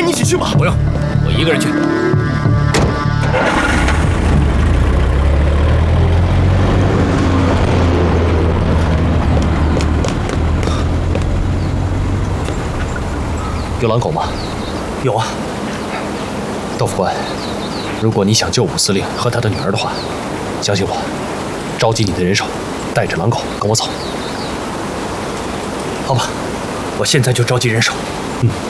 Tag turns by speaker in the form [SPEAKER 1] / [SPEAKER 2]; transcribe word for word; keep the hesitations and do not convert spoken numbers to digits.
[SPEAKER 1] 跟你一起去吧。
[SPEAKER 2] 不用，我一个人去。有狼狗吗？
[SPEAKER 1] 有啊。
[SPEAKER 2] 豆腐官，如果你想救武司令和他的女儿的话，相信我，召集你的人手，带着狼狗跟我走。
[SPEAKER 1] 好吧，我现在就召集人手。
[SPEAKER 2] 嗯。